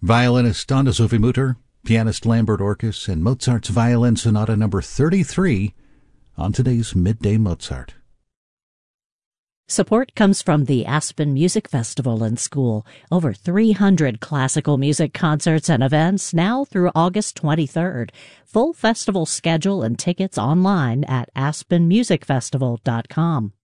Violinist Anna Sophie Mutter, pianist Lambert Orkus, and Mozart's Violin Sonata number 33 on today's Midday Mozart. Support comes from the Aspen Music Festival and School. Over 300 classical music concerts and events now through August 23rd. Full festival schedule and tickets online at aspenmusicfestival.com.